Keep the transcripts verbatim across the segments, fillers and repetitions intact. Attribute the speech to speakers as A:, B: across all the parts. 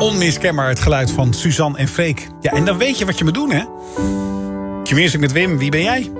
A: Onmiskenbaar het geluid van Suzanne en Freek. Ja, en dan weet je wat je moet doen, hè? Q-Music met Wim, wie ben jij?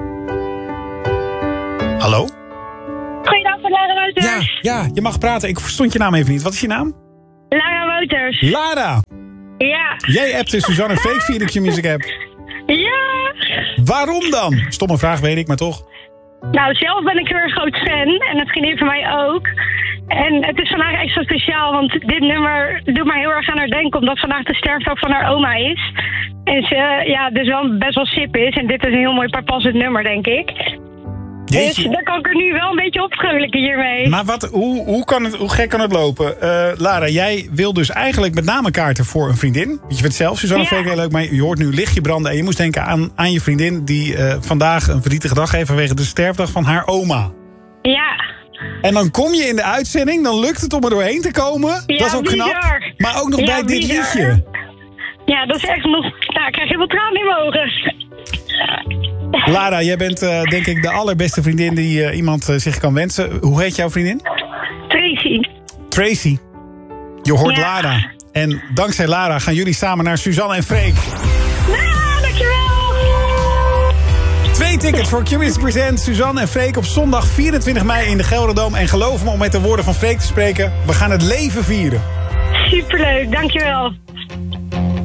A: Hallo?
B: Goeiedag, van Lara Wouters.
A: Ja, ja, je mag praten. Ik verstond je naam even niet. Wat is je naam?
B: Lara Wouters.
A: Lara!
B: Ja.
A: Jij appte Suzanne en Freek via de Q-Music app.
B: Ja.
A: Waarom dan? Stomme vraag, weet ik, maar toch.
B: Nou, zelf ben ik heel erg groot fan. En een vriendin van mij ook. En het is vandaag extra speciaal, want dit nummer doet mij heel erg aan haar denken, omdat vandaag de sterfdag van haar oma is. En ze ja, dus wel best wel sip is. En dit is een heel mooi passend nummer, denk ik.
A: Jeetje.
B: Dus dan kan ik er nu wel een beetje op vrolijken hiermee.
A: Maar wat, hoe, hoe, kan het, hoe gek kan het lopen? Uh, Lara, jij wil dus eigenlijk met name kaarten voor een vriendin. Want je vindt zelf Suzanne en Freek heel leuk, maar je hoort nu lichtje branden. En je moest denken aan, aan je vriendin die uh, vandaag een verdrietige dag heeft vanwege de sterfdag van haar oma.
B: Ja.
A: En dan kom je in de uitzending, dan lukt het om er doorheen te komen.
B: Ja,
A: dat is ook knap.
B: bizar.
A: Maar ook nog
B: Ja,
A: bij dit
B: bizar.
A: liedje.
B: Ja, dat is echt nog... Nou, ik krijg heel veel tranen in mijn ogen.
A: Lara, jij bent uh, denk ik de allerbeste vriendin die uh, iemand uh, zich kan wensen. Hoe heet jouw vriendin?
B: Tracy.
A: Tracy. Je hoort
B: Ja.
A: Lara. En dankzij Lara gaan jullie samen naar Suzanne en Freek.
B: Nou, dankjewel.
A: Twee tickets voor Q-Music Present Suzanne en Freek op zondag vierentwintig mei in de Gelderdoom. En geloof me, om met de woorden van Freek te spreken, we gaan het leven vieren.
B: Superleuk, dankjewel.